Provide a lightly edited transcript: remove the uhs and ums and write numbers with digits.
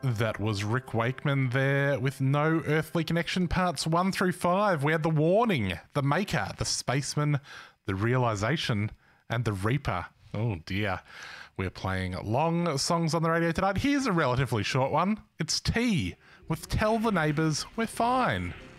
That was Rick Wakeman there with No Earthly Connection parts 1 through 5. We had The Warning, The Maker, The Spaceman, The Realization, and The Reaper. Oh dear. We're playing long songs on the radio tonight. Here's a relatively short one. It's T with Tell the Neighbours We're Fine.